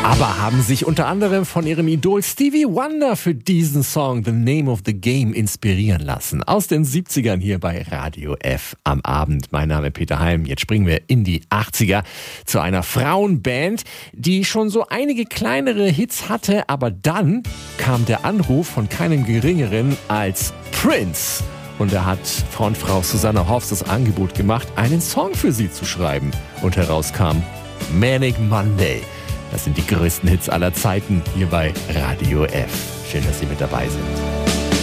Aber haben sich unter anderem von ihrem Idol Stevie Wonder für diesen Song The Name of the Game inspirieren lassen. Aus den 70ern hier bei Radio F am Abend. Mein Name ist Peter Heim. Jetzt springen wir in die 80er zu einer Frauenband, die schon so einige kleinere Hits hatte. Aber dann kam der Anruf von keinem Geringeren als Prince. Und er hat Frontfrau Susanne Hoffs das Angebot gemacht, einen Song für sie zu schreiben. Und herauskam Manic Monday. Das sind die größten Hits aller Zeiten hier bei Radio F. Schön, dass Sie mit dabei sind.